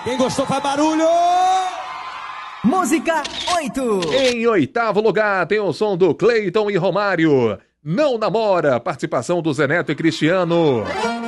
Quem gostou faz barulho! Música 8. Em 8º lugar tem o som do Cleiton e Romário. Não namora, participação do Zé Neto e Cristiano.